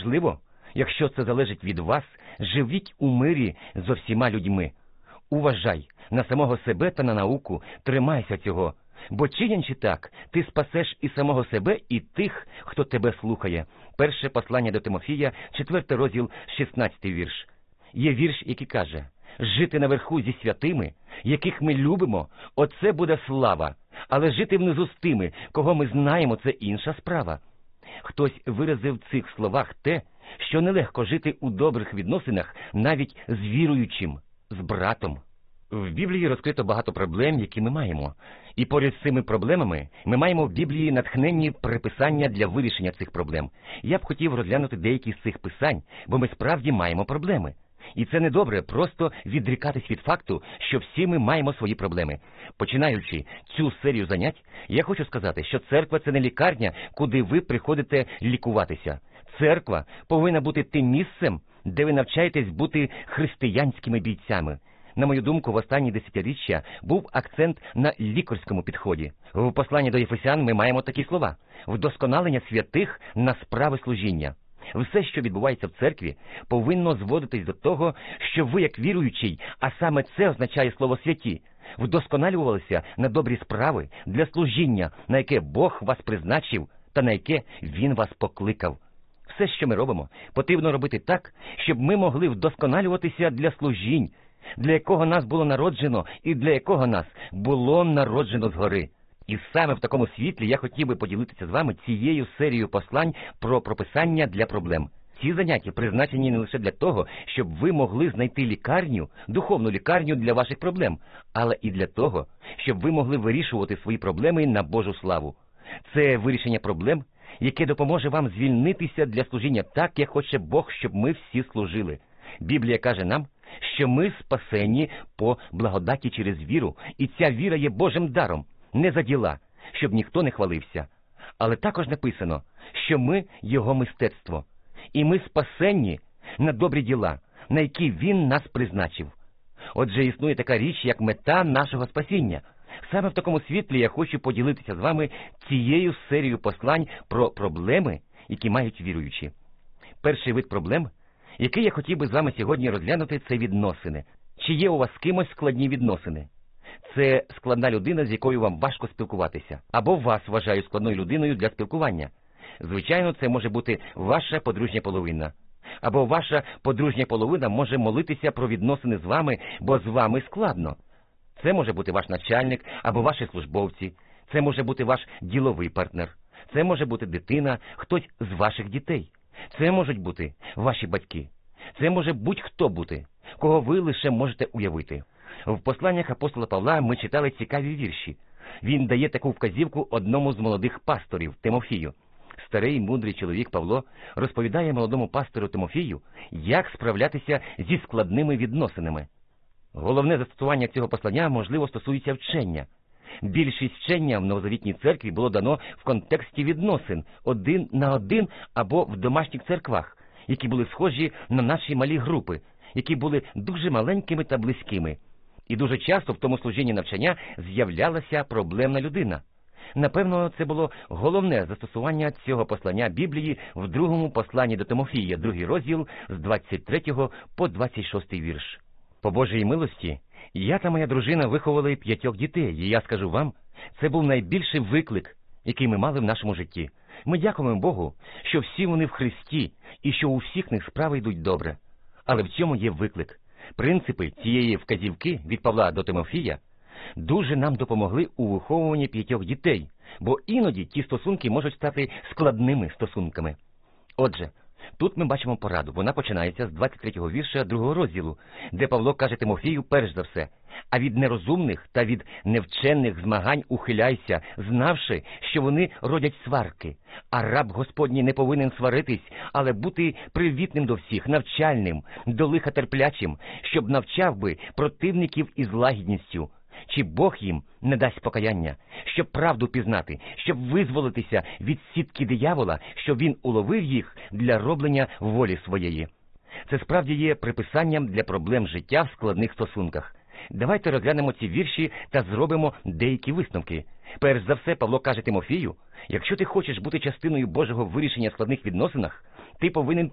Можливо, якщо це залежить від вас, живіть у мирі зо всіма людьми. Уважай на самого себе та на науку, тримайся цього. Бо чинячи так, ти спасеш і самого себе, і тих, хто тебе слухає. Перше послання до Тимофія, 4 розділ, 16 вірш. Є вірш, який каже: «Жити наверху зі святими, яких ми любимо, оце буде слава, але жити внизу з тими, кого ми знаємо, це інша справа». Хтось виразив в цих словах те, що нелегко жити у добрих відносинах навіть з віруючим, з братом. В Біблії розкрито багато проблем, які ми маємо. І поряд з цими проблемами ми маємо в Біблії натхненні приписання для вирішення цих проблем. Я б хотів розглянути деякі з цих писань, бо ми справді маємо проблеми. І це не добре просто відрікатись від факту, що всі ми маємо свої проблеми. Починаючи цю серію занять, я хочу сказати, що церква – це не лікарня, куди ви приходите лікуватися. Церква повинна бути тим місцем, де ви навчаєтесь бути християнськими бійцями. На мою думку, в останні десятиріччя був акцент на лікарському підході. В посланні до Єфесян ми маємо такі слова: «Вдосконалення святих на справи служіння». Все, що відбувається в церкві, повинно зводитись до того, що ви, як віруючий, а саме це означає слово «святі», вдосконалювалися на добрі справи для служіння, на яке Бог вас призначив та на яке Він вас покликав. Все, що ми робимо, потрібно робити так, щоб ми могли вдосконалюватися для служінь, для якого нас було народжено і для якого нас було народжено згори. І саме в такому світлі я хотів би поділитися з вами цією серією послань про прописання для проблем. Ці заняття призначені не лише для того, щоб ви могли знайти лікарню, духовну лікарню для ваших проблем, але і для того, щоб ви могли вирішувати свої проблеми на Божу славу. Це вирішення проблем, яке допоможе вам звільнитися для служіння так, як хоче Бог, щоб ми всі служили. Біблія каже нам, що ми спасені по благодаті через віру, і ця віра є Божим даром, не за діла, щоб ніхто не хвалився. Але також написано, що ми – Його мистецтво, і ми спасені на добрі діла, на які Він нас призначив. Отже, існує така річ, як мета нашого спасіння. Саме в такому світлі я хочу поділитися з вами цією серією послань про проблеми, які мають віруючі. Перший вид проблем, який я хотів би з вами сьогодні розглянути, це відносини. Чи є у вас з кимось складні відносини? Це складна людина, з якою вам важко спілкуватися. Або вас вважають складною людиною для спілкування. Звичайно, це може бути ваша подружня половина. Або ваша подружня половина може молитися про відносини з вами, бо з вами складно. Це може бути ваш начальник або ваші службовці. Це може бути ваш діловий партнер. Це може бути дитина, хтось з ваших дітей. Це можуть бути ваші батьки. Це може будь-хто бути, кого ви лише можете уявити. В посланнях апостола Павла ми читали цікаві вірші. Він дає таку вказівку одному з молодих пасторів, Тимофію. Старий, мудрий чоловік Павло розповідає молодому пастору Тимофію, як справлятися зі складними відносинами. Головне застосування цього послання, можливо, стосується вчення. Більшість вчення в Новозавітній церкві було дано в контексті відносин один на один або в домашніх церквах, які були схожі на наші малі групи, які були дуже маленькими та близькими. І дуже часто в тому служінні навчання з'являлася проблемна людина. Напевно, це було головне застосування цього послання Біблії в другому посланні до Тимофія, 2 розділ з 23 по 26 вірш. По Божій милості, я та моя дружина виховали 5 дітей, і я скажу вам, це був найбільший виклик, який ми мали в нашому житті. Ми дякуємо Богу, що всі вони в Христі, і що у всіх них справи йдуть добре. Але в цьому є виклик. Принципи цієї вказівки від Павла до Тимофія дуже нам допомогли у виховуванні 5 дітей, бо іноді ті стосунки можуть стати складними стосунками. Отже, тут ми бачимо пораду. Вона починається з 23-го вірша 2 розділу, де Павло каже Тимофію перш за все: «А від нерозумних та від невчених змагань ухиляйся, знавши, що вони родять сварки. А раб Господній не повинен сваритись, але бути привітним до всіх, навчальним, до лиха терплячим, щоб навчав би противників із лагідністю. Чи Бог їм не дасть покаяння, щоб правду пізнати, щоб визволитися від сітки диявола, щоб він уловив їх для роблення волі своєї». Це справді є приписанням для проблем життя в складних стосунках. Давайте розглянемо ці вірші та зробимо деякі висновки. Перш за все, Павло каже Тимофію: якщо ти хочеш бути частиною Божого вирішення в складних відносинах, ти повинен